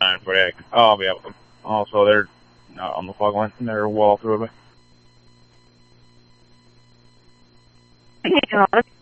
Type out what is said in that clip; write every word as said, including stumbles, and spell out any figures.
nine forty-eight. Oh, I'll be up. Also, they're not on the fog line. They're well through it. Hey,